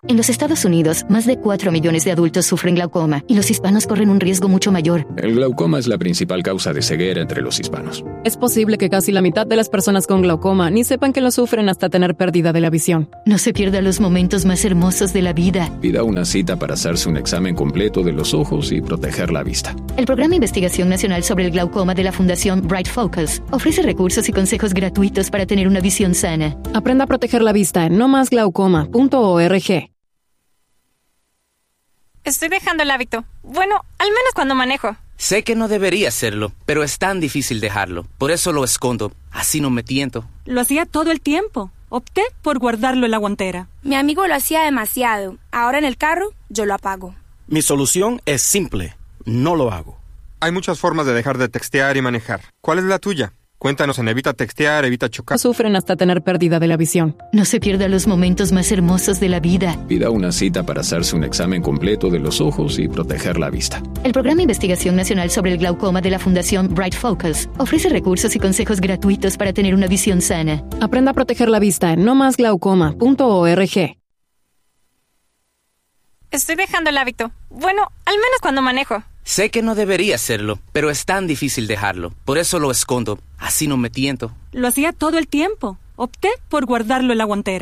En los Estados Unidos, más de 4 millones de adultos sufren glaucoma y los hispanos corren un riesgo mucho mayor. El glaucoma es la principal causa de ceguera entre los hispanos. Es posible que casi la mitad de las personas con glaucoma ni sepan que lo sufren hasta tener pérdida de la visión. No se pierda los momentos más hermosos de la vida. Pida una cita para hacerse un examen completo de los ojos y proteger la vista. El Programa de Investigación Nacional sobre el Glaucoma de la Fundación Bright Focus ofrece recursos y consejos gratuitos para tener una visión sana. Aprenda a proteger la vista en nomasglaucoma.org. Estoy dejando el hábito. Bueno, al menos cuando manejo. Sé que no debería hacerlo, pero es tan difícil dejarlo. Por eso lo escondo. Así no me tiento. Lo hacía todo el tiempo. Opté por guardarlo en la guantera. Mi amigo lo hacía demasiado. Ahora en el carro, yo lo apago. Mi solución es simple. No lo hago. Hay muchas formas de dejar de textear y manejar. ¿Cuál es la tuya? Cuéntanos en Evita Textear, Evita Chocar. Sufren hasta tener pérdida de la visión. No se pierda los momentos más hermosos de la vida. Pida una cita para hacerse un examen completo de los ojos y proteger la vista. El Programa de Investigación Nacional sobre el Glaucoma de la Fundación Bright Focus ofrece recursos y consejos gratuitos para tener una visión sana. Aprenda a proteger la vista en nomasglaucoma.org. Estoy dejando el hábito. Bueno, al menos cuando manejo. Sé que no debería hacerlo, pero es tan difícil dejarlo. Por eso lo escondo. Así no me tiento. Lo hacía todo el tiempo. Opté por guardarlo en la guantera.